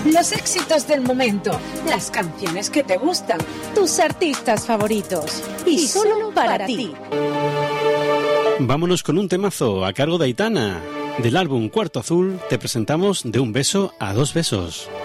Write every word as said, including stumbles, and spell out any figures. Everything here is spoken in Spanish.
Los éxitos del momento, las canciones que te gustan, tus artistas favoritos. Y, y solo para, para ti. Vámonos con un temazo a cargo de Aitana. Del álbum Cuarto Azul te presentamos De un beso a dos besos.